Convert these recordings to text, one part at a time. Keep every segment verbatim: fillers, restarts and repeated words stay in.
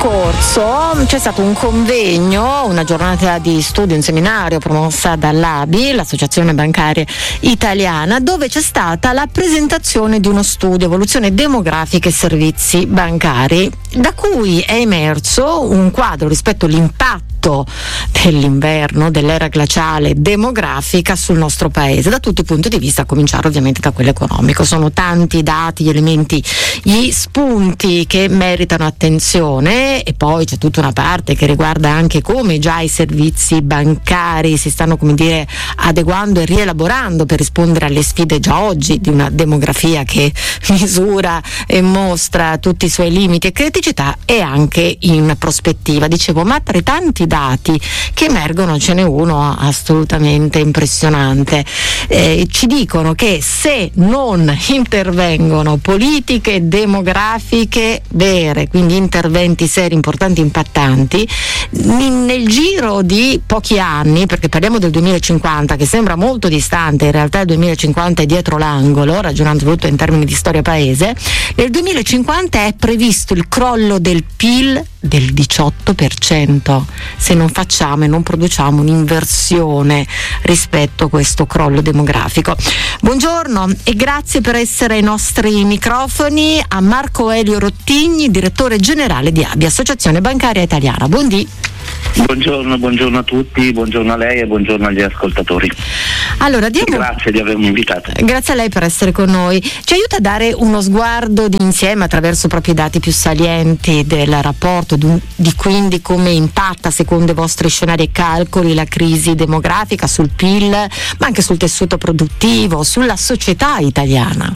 scorso c'è stato un convegno, una giornata di studio, un seminario promossa dall'A B I, l'Associazione Bancaria Italiana, dove c'è stata la presentazione di uno studio evoluzione demografica e servizi bancari, da cui è emerso un quadro rispetto all'impatto dell'inverno, dell'era glaciale demografica sul nostro paese, da tutti i punti di vista, a cominciare ovviamente da quello economico. Sono tanti i dati, gli elementi, gli spunti che meritano attenzione, e poi c'è tutta una parte che riguarda anche come già i servizi bancari si stanno, come dire, adeguando e rielaborando per rispondere alle sfide già oggi di una demografia che misura e mostra tutti i suoi limiti e criticità, e anche in prospettiva. Dicevo, ma tra i tanti dati che emergono ce n'è uno assolutamente impressionante. Eh, ci dicono che se non intervengono politiche demografiche vere, quindi interventi seri, importanti, impattanti, nel giro di pochi anni, perché parliamo del duemilacinquanta che sembra molto distante, in realtà il duemilacinquanta è dietro l'angolo, ragionando tutto in termini di storia paese, nel duemilacinquanta è previsto il crollo del P I L del diciotto per cento, se non facciamo e non produciamo un'inversione rispetto a questo crollo demografico. Buongiorno e grazie per essere ai nostri microfoni a Marco Elio Rottigni, direttore generale di A B I, Associazione Bancaria Italiana. Buondì. Buongiorno, buongiorno a tutti, buongiorno a lei e buongiorno agli ascoltatori. Allora, diamo... Grazie di avermi invitato. Grazie a lei per essere con noi. Ci aiuta a dare uno sguardo di insieme attraverso proprio i dati più salienti del rapporto, di quindi come impatta secondo i vostri scenari e calcoli la crisi demografica sul P I L, ma anche sul tessuto produttivo, sulla società italiana.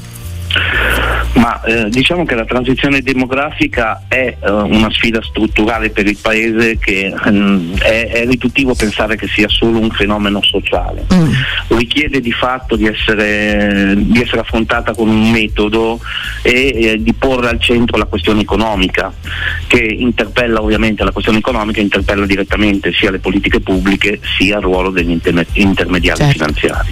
Ma eh, diciamo che la transizione demografica è eh, una sfida strutturale per il Paese che mh, è, è riduttivo pensare che sia solo un fenomeno sociale. Mm. Richiede di fatto di essere, di essere affrontata con un metodo e eh, di porre al centro la questione economica, che interpella ovviamente la questione economica, interpella direttamente sia le politiche pubbliche sia il ruolo degli interme- intermediari certo. finanziari.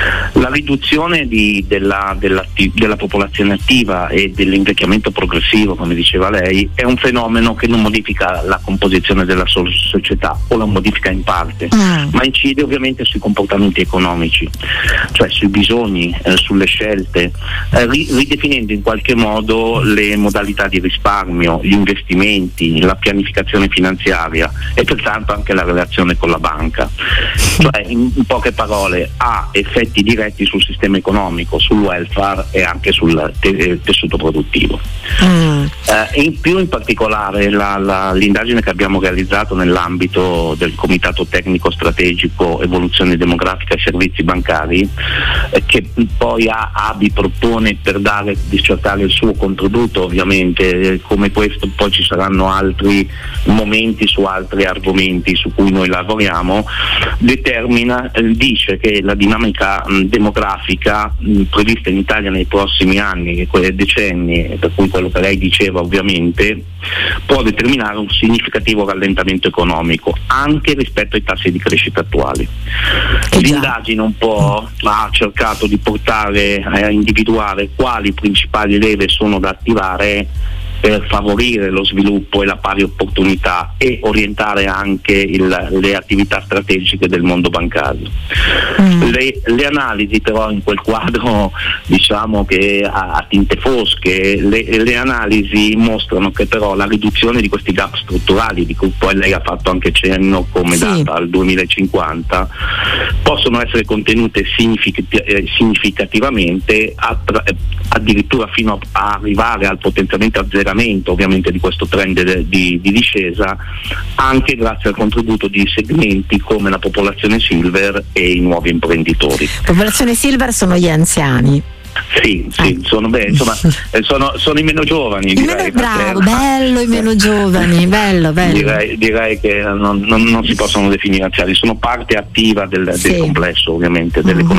La riduzione di, della, della, della popolazione attiva e dell'invecchiamento progressivo, come diceva lei, è un fenomeno che non modifica la composizione della società, o la modifica in parte, mm. ma incide ovviamente sui comportamenti economici, cioè sui bisogni, eh, sulle scelte, eh, ri- ridefinendo in qualche modo le modalità di risparmio, gli investimenti, la pianificazione finanziaria e pertanto anche la relazione con la banca. Cioè, in, in poche parole, ha effetti diretti sul sistema economico, sul welfare e anche sul te- tessuto produttivo. Mm. Eh, in più, in particolare, la, la, l'indagine che abbiamo realizzato nell'ambito del Comitato Tecnico Strategico Evoluzione Demografica e Servizi Bancari, eh, che poi A B I propone per dare, discertare il suo contributo, ovviamente, eh, come questo poi ci saranno altri momenti su altri argomenti su cui noi lavoriamo, determina, eh, dice che la dinamica mh, demografica mh, prevista in Italia nei prossimi anni, quei decenni, per cui quello che lei diceva ovviamente, può determinare un significativo rallentamento economico anche rispetto ai tassi di crescita attuali. L'indagine un po' ha cercato di portare a individuare quali principali leve sono da attivare per favorire lo sviluppo e la pari opportunità e orientare anche il, le attività strategiche del mondo bancario. Mm. Le, le analisi però in quel quadro, diciamo che a, a tinte fosche, le, le analisi mostrano che però la riduzione di questi gap strutturali, di cui poi lei ha fatto anche cenno come sì. data al duemilacinquanta, possono essere contenute significati- eh, significativamente attra- addirittura fino a, a arrivare al potenziamento azzeramento ovviamente di questo trend de, di, di discesa, anche grazie al contributo di segmenti come la popolazione silver e i nuovi imprenditori. Popolazione silver sono gli anziani. Sì, sì, sono, beh, insomma, sono, sono i meno giovani. I direi, meno, bravo, bello i meno giovani, bello, bello. Direi, direi che non, non, non si possono definire anziani, sono parte attiva del, sì. del complesso ovviamente dell'economia.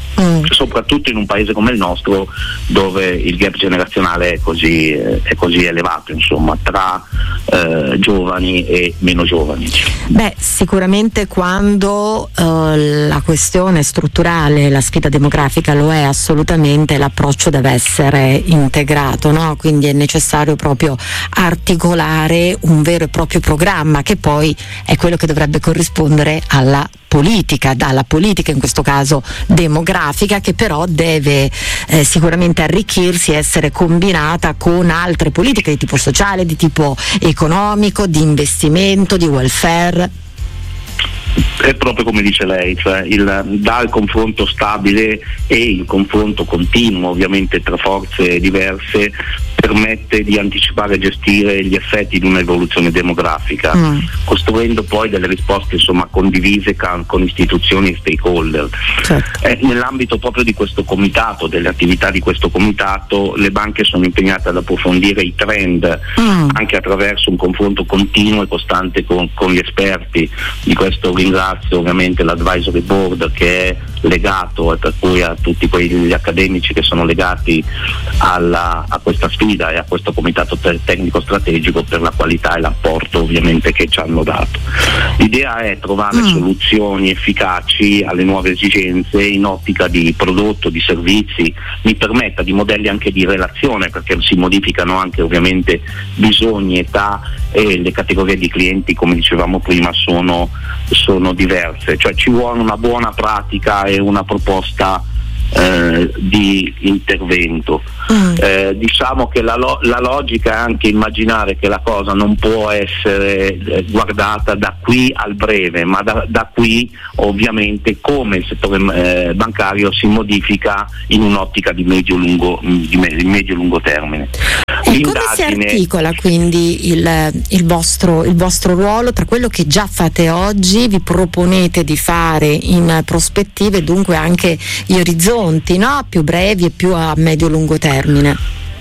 mm. soprattutto in un paese come il nostro dove il gap generazionale è così, eh, è così elevato, insomma, tra eh, giovani e meno giovani. Beh, sicuramente quando eh, la questione strutturale, la sfida demografica lo è assolutamente, l'approccio deve essere integrato, no? Quindi è necessario proprio articolare un vero e proprio programma che poi è quello che dovrebbe corrispondere alla politica, dalla politica in questo caso demografica, che però deve eh, sicuramente arricchirsi e essere combinata con altre politiche di tipo sociale, di tipo economico, di investimento, di welfare. È proprio come dice lei, cioè il, dal confronto stabile e il confronto continuo ovviamente tra forze diverse permette di anticipare e gestire gli effetti di un'evoluzione demografica, mm. costruendo poi delle risposte insomma condivise con, con istituzioni e stakeholder. Certo. Eh, nell'ambito proprio di questo comitato, delle attività di questo comitato, le banche sono impegnate ad approfondire i trend mm. anche attraverso un confronto continuo e costante con, con gli esperti. Di questo ringrazio ovviamente l'advisory board che è legato, e per cui a tutti quegli accademici che sono legati alla, a questa sfida e a questo comitato tecnico strategico per la qualità e l'apporto ovviamente che ci hanno dato. L'idea è trovare mm. soluzioni efficaci alle nuove esigenze in ottica di prodotto, di servizi, mi permetta di modelli anche di relazione, perché si modificano anche ovviamente bisogni, età e le categorie di clienti, come dicevamo prima, sono, sono diverse, cioè ci vuole una buona pratica e una proposta eh, di intervento. Mm. Eh, diciamo che la, lo- la logica è anche immaginare che la cosa non può essere eh, guardata da qui al breve, ma da, da qui ovviamente come il settore eh, bancario si modifica in un'ottica di medio-lungo, di me- di medio-lungo termine. E come si articola quindi il, il, vostro, il vostro ruolo tra quello che già fate oggi, vi proponete di fare in prospettive e dunque anche gli orizzonti, no? Più brevi e più a medio-lungo termine?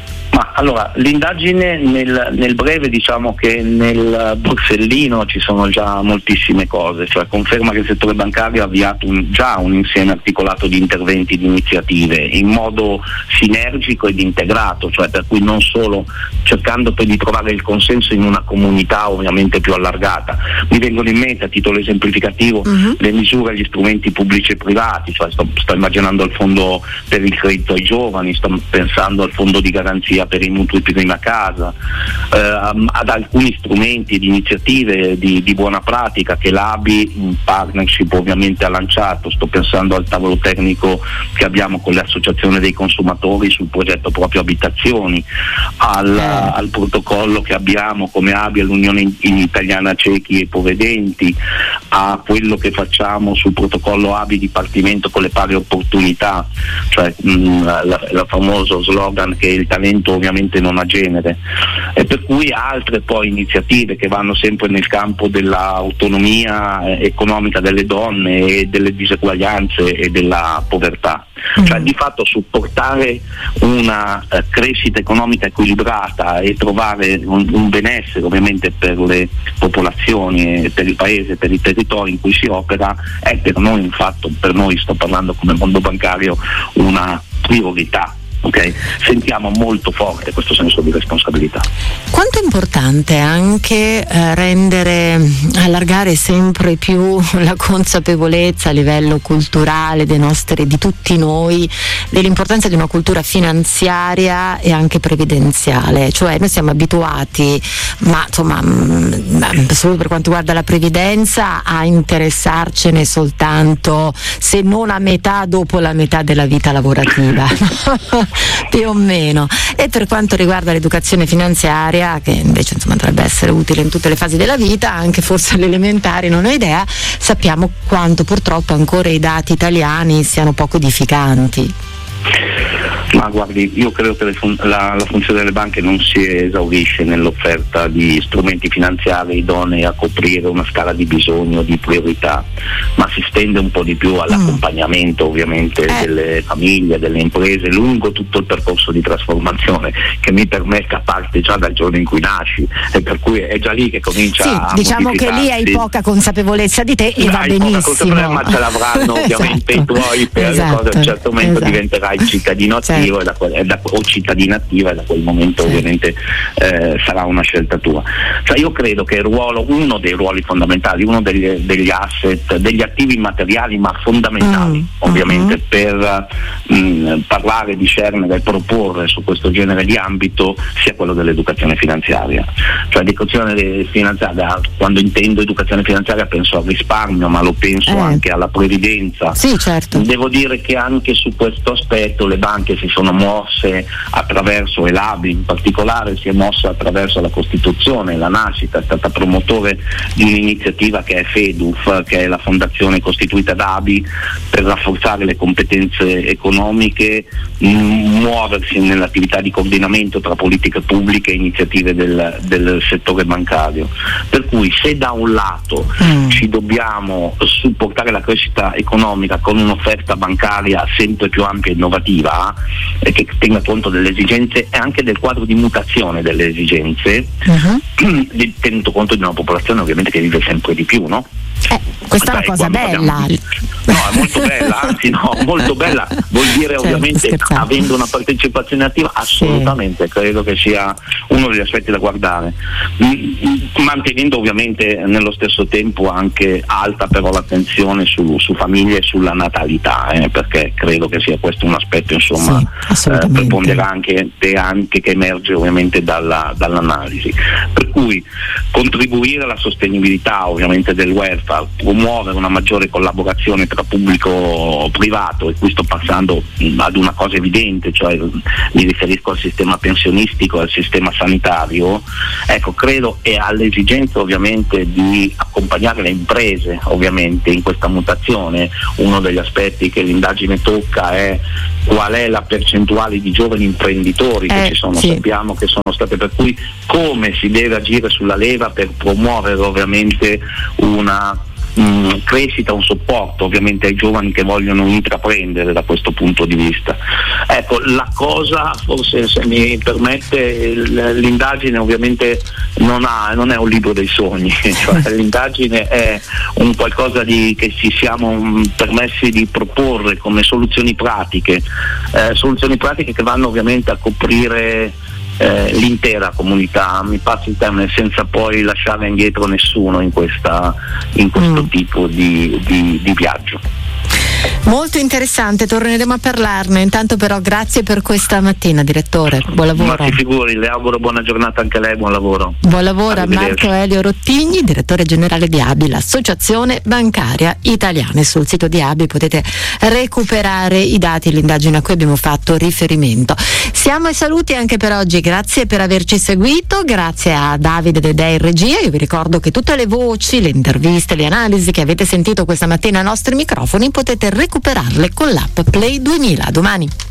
Ma allora, l'indagine nel, nel breve, diciamo che nel borsellino ci sono già moltissime cose, cioè conferma che il settore bancario ha avviato un, già un insieme articolato di interventi, di iniziative in modo sinergico ed integrato, cioè per cui non solo cercando poi di trovare il consenso in una comunità ovviamente più allargata. Mi vengono in mente, a titolo esemplificativo, uh-huh. le misure agli strumenti pubblici e privati, cioè sto, sto immaginando il fondo per il credito ai giovani, sto pensando al fondo di garanzia per i mutui prima casa, eh, ad alcuni strumenti ed iniziative di, di buona pratica che l'A B I in partnership ovviamente ha lanciato. Sto pensando al tavolo tecnico che abbiamo con l'associazione dei consumatori sul progetto proprio abitazioni, al, al protocollo che abbiamo come A B I all'Unione Italiana Ciechi e Ipovedenti, a quello che facciamo sul protocollo A B I Dipartimento con le pari opportunità, cioè mh, la, la famoso slogan che il talento ovviamente non ha genere, e per cui altre poi iniziative che vanno sempre nel campo dell'autonomia eh, economica delle donne e delle diseguaglianze e della povertà, mm. cioè di fatto supportare una eh, crescita economica equilibrata e trovare un, un benessere ovviamente per le popolazioni, per il paese, per i territori in cui si opera è per noi, infatti per noi, sto parlando come mondo bancario, una priorità. Okay. Sentiamo molto forte questo senso di responsabilità. Quanto è importante anche eh, rendere, allargare sempre più la consapevolezza a livello culturale dei nostri, di tutti noi, dell'importanza di una cultura finanziaria e anche previdenziale, cioè noi siamo abituati, ma insomma mh, solo per quanto riguarda la previdenza, a interessarcene soltanto, se non a metà, dopo la metà della vita lavorativa. Più o meno. E per quanto riguarda l'educazione finanziaria, che invece insomma dovrebbe essere utile in tutte le fasi della vita, anche forse alle elementari, non ho idea, sappiamo quanto purtroppo ancora i dati italiani siano poco edificanti. Ma guardi, io credo che le fun- la, la funzione delle banche non si esaurisce nell'offerta di strumenti finanziari idonei a coprire una scala di bisogno, di priorità, ma si stende un po' di più all'accompagnamento ovviamente eh. delle famiglie, delle imprese lungo tutto il percorso di trasformazione che mi permetta parte già dal giorno in cui nasci, e per cui è già lì che comincia sì, a diciamo che lì hai poca consapevolezza di te e va hai benissimo, ma ce l'avranno ovviamente esatto. i tuoi per esatto. le cose. A un certo momento esatto. diventerai cittadino attivo certo. e da quel, e da, o cittadina attiva, e da quel momento certo. ovviamente eh, sarà una scelta tua. Cioè io credo che il ruolo, uno dei ruoli fondamentali, uno degli, degli asset, degli attivi immateriali ma fondamentali mm. ovviamente mm-hmm. per mh, parlare, discernere e proporre su questo genere di ambito sia quello dell'educazione finanziaria. Cioè l'educazione finanziaria, quando intendo educazione finanziaria penso al risparmio, ma lo penso eh. anche alla previdenza. Sì, certo. Devo dire che anche su questo aspetto le banche si sono mosse attraverso, e l'A B I in particolare si è mossa attraverso la Costituzione, la nascita, è stata promotore di un'iniziativa che è FEDUF, che è la fondazione costituita da A B I per rafforzare le competenze economiche, muoversi nell'attività di coordinamento tra politiche pubbliche e iniziative del, del settore bancario. Per cui se da un lato mm. ci dobbiamo supportare la crescita economica con un'offerta bancaria sempre più ampia e innovativa eh, che tenga conto delle esigenze e anche del quadro di mutazione delle esigenze, uh-huh. tenuto conto di una popolazione ovviamente che vive sempre di più, no? Eh, questa cioè, è una cosa bella. Parliamo... No, è molto bella, anzi no, molto bella, vuol dire certo, ovviamente scherzando. Avendo una partecipazione attiva, assolutamente, sì. credo che sia uno degli aspetti da guardare, mantenendo ovviamente nello stesso tempo anche alta però l'attenzione su, su famiglie e sulla natalità, eh, perché credo che sia questo un aspetto insomma sì, eh, preponderante anche, anche che emerge ovviamente dalla, dall'analisi. Per cui contribuire alla sostenibilità ovviamente del welfare, promuovere una maggiore collaborazione tra pubblico e privato, e qui sto passando ad una cosa evidente, cioè mi riferisco al sistema pensionistico, al sistema sanitario, ecco, credo, e all'esigenza ovviamente di accompagnare le imprese ovviamente in questa mutazione. Uno degli aspetti che l'indagine tocca è qual è la percentuale di giovani imprenditori che eh, ci sono, sì. sappiamo che sono state, per cui come si deve agire sulla leva per promuovere ovviamente una mh, crescita, un supporto ovviamente ai giovani che vogliono intraprendere da questo punto di vista. Ecco, la cosa, forse se mi permette, l'indagine ovviamente non ha, non è un libro dei sogni, cioè l'indagine è un qualcosa di, che ci siamo permessi di proporre come soluzioni pratiche, eh, soluzioni pratiche che vanno ovviamente a coprire Eh, l'intera comunità, mi passi il termine, senza poi lasciare indietro nessuno in, questa, in questo mm. tipo di, di, di viaggio. Molto interessante, torneremo a parlarne. Intanto però grazie per questa mattina, direttore, buon lavoro. Ma si figuri, le auguro buona giornata anche a lei, buon lavoro. Buon lavoro a Marco Elio Rottigni, direttore generale di A B I, l'Associazione Bancaria Italiana. Sul sito di A B I potete recuperare i dati, l'indagine a cui abbiamo fatto riferimento. Siamo ai saluti anche per oggi, grazie per averci seguito, grazie a Davide Dedè in regia. Io vi ricordo che tutte le voci, le interviste, le analisi che avete sentito questa mattina ai nostri microfoni potete recuperarle con l'app Play duemila. Domani.